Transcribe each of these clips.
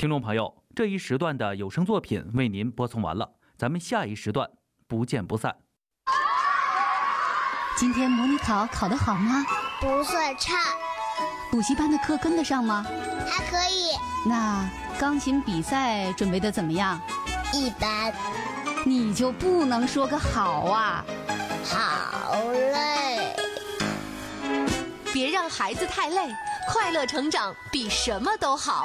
听众朋友，这一时段的有声作品为您播送完了，咱们下一时段不见不散。 今天模拟考考得好吗？ 不算差。 补习班的课跟得上吗？ 还可以。 那钢琴比赛准备得怎么样？ 一般。 你就不能说个好啊？ 好累。 别让孩子太累，快乐成长比什么都好。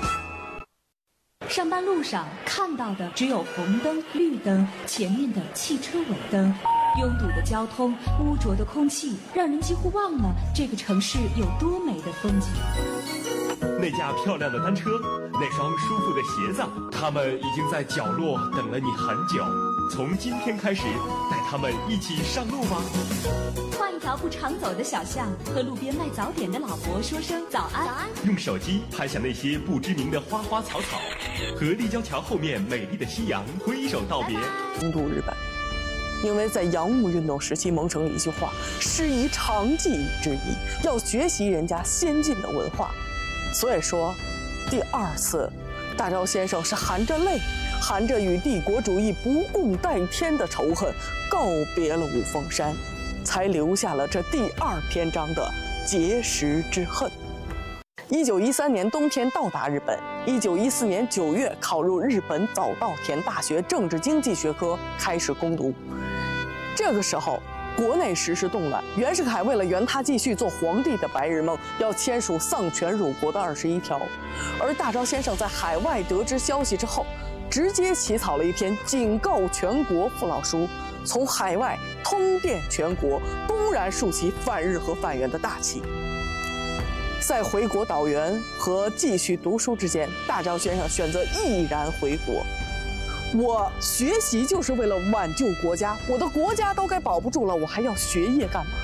上班路上看到的只有红灯、绿灯，前面的汽车尾灯。拥堵的交通，污浊的空气，让人几乎忘了这个城市有多美的风景。 那架漂亮的单车，那双舒服的鞋子，他们已经在角落等了你很久。从今天开始，带他们一起上路吧。 换一条不常走的小巷，和路边卖早点的老伯说声早安。 用手机拍下那些不知名的花花草草，和立交桥后面美丽的夕阳挥手道别。 攻读日本。因为在洋务运动时期萌生了一句话，师夷长技之意，要学习人家先进的文化。所以说，第二次，大钊先生是含着泪，含着与帝国主义不共戴天的仇恨，告别了五峰山，才留下了这第2篇章的结识之恨。1913年冬天到达日本，1914年9月考入日本早稻田大学政治经济学科，开始攻读。这个时候，国内时事动乱，袁世凯为了圆他继续做皇帝的白日梦，要签署丧权辱国的21条。而大钊先生在海外得知消息之后，直接起草了一篇警告全国父老书，从海外通电全国，公然竖起反日和反袁的大旗。在回国导员和继续读书之间，大钊先生选择毅然回国。我学习就是为了挽救国家，我的国家都该保不住了，我还要学业干嘛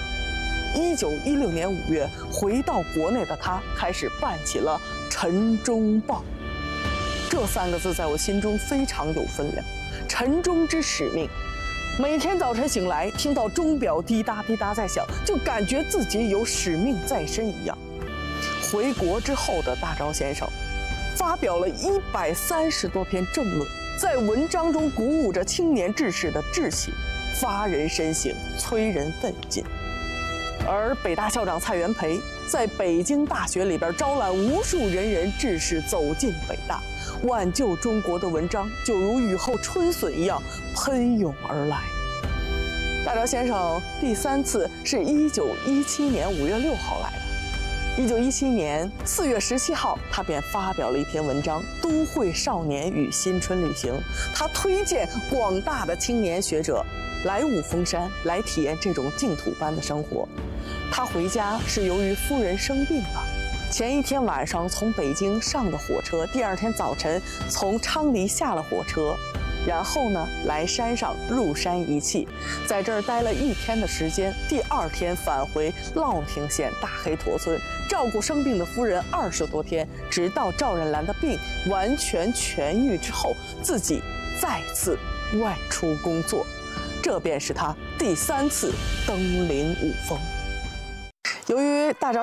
？1916年5月，回到国内的他开始办起了《晨钟报》。这3个字在我心中非常有分量，晨钟之使命。每天早晨醒来，听到钟表滴答滴答在响，就感觉自己有使命在身一样。回国之后的大钊先生，发表了130多篇政论，在文章中鼓舞着青年志士的志气，发人深省，催人奋进。而北大校长蔡元培在北京大学里边招揽无数仁人志士走进北大，挽救中国的文章就如雨后春笋一样喷涌而来。大钊先生第3次是1917年5月6号来的。1917年4月17号，他便发表了一篇文章《都会少年与新春旅行》，他推荐广大的青年学者来五峰山，来体验这种净土般的生活。他回家是由于夫人生病了，前一天晚上从北京上的火车，第2天早晨从昌黎下了火车，然后呢来山上入山一气，在这儿待了1天的时间，第2天返回乐平县大黑驼村，照顾生病的夫人20多天，直到赵任兰的病完全痊愈之后，自己再次外出工作。这便是他第3次登临五峰。由于大钊